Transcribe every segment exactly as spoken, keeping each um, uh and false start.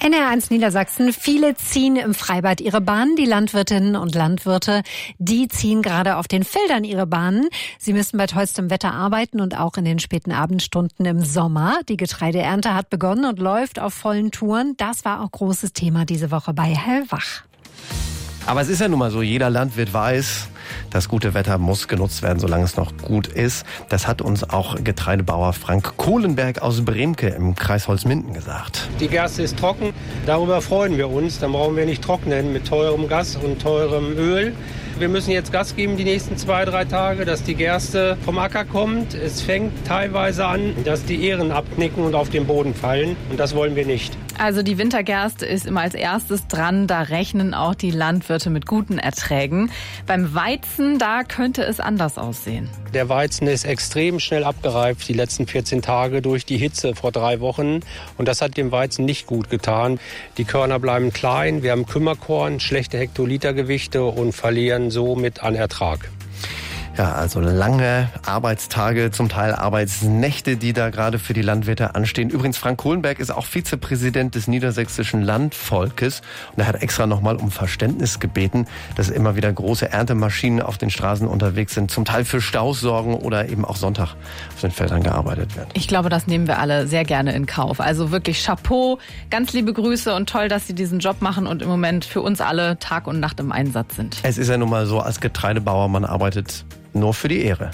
N R eins Niedersachsen. Viele ziehen im Freibad ihre Bahnen. Die Landwirtinnen und Landwirte, die ziehen gerade auf den Feldern ihre Bahnen. Sie müssen bei tollstem Wetter arbeiten und auch in den späten Abendstunden im Sommer. Die Getreideernte hat begonnen und läuft auf vollen Touren. Das war auch großes Thema diese Woche bei Hellwach. Aber es ist ja nun mal so, jeder Landwirt weiß, das gute Wetter muss genutzt werden, solange es noch gut ist. Das hat uns auch Getreidebauer Frank Kohlenberg aus Bremke im Kreis Holzminden gesagt. Die Gerste ist trocken, darüber freuen wir uns. Dann brauchen wir nicht trocknen mit teurem Gas und teurem Öl. Wir müssen jetzt Gas geben die nächsten zwei, drei Tage, dass die Gerste vom Acker kommt. Es fängt teilweise an, dass die Ähren abknicken und auf den Boden fallen. Und das wollen wir nicht. Also die Wintergerste ist immer als erstes dran. Da rechnen auch die Landwirte mit guten Erträgen. Beim Weizen, da könnte es anders aussehen. Der Weizen ist extrem schnell abgereift die letzten vierzehn Tage durch die Hitze vor drei Wochen. Und das hat dem Weizen nicht gut getan. Die Körner bleiben klein, wir haben Kümmerkorn, schlechte Hektolitergewichte und verlieren somit an Ertrag. Ja, also lange Arbeitstage, zum Teil Arbeitsnächte, die da gerade für die Landwirte anstehen. Übrigens, Frank Kohlenberg ist auch Vizepräsident des niedersächsischen Landvolkes und er hat extra nochmal um Verständnis gebeten, dass immer wieder große Erntemaschinen auf den Straßen unterwegs sind, zum Teil für Staus sorgen oder eben auch Sonntag auf den Feldern gearbeitet wird. Ich glaube, das nehmen wir alle sehr gerne in Kauf. Also wirklich Chapeau, ganz liebe Grüße und toll, dass Sie diesen Job machen und im Moment für uns alle Tag und Nacht im Einsatz sind. Es ist ja nun mal so, als Getreidebauer, man arbeitet nur für die Ehre.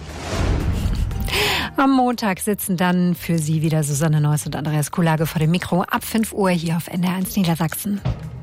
Am Montag sitzen dann für Sie wieder Susanne Neuss und Andreas Kulage vor dem Mikro ab fünf Uhr hier auf N R eins Niedersachsen.